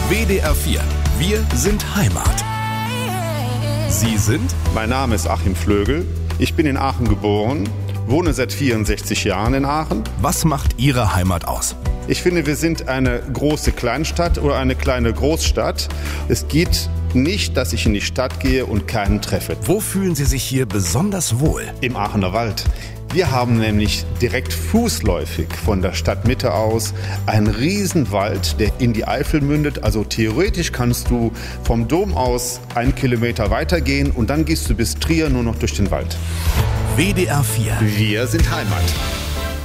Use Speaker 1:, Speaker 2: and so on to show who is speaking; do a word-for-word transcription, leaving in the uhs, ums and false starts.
Speaker 1: W D R vier. Wir sind Heimat. Sie sind?
Speaker 2: Mein Name ist Achim Flögel. Ich bin in Aachen geboren, wohne seit vierundsechzig Jahren in Aachen.
Speaker 1: Was macht Ihre Heimat aus?
Speaker 2: Ich finde, wir sind eine große Kleinstadt oder eine kleine Großstadt. Es geht nicht, dass ich in die Stadt gehe und keinen treffe.
Speaker 1: Wo fühlen Sie sich hier besonders wohl?
Speaker 2: Im Aachener Wald. Wir haben nämlich direkt fußläufig von der Stadtmitte aus einen Riesenwald, der in die Eifel mündet. Also theoretisch kannst du vom Dom aus einen Kilometer weitergehen und dann gehst du bis Trier nur noch durch den Wald.
Speaker 1: W D R vier.
Speaker 2: Wir sind Heimat.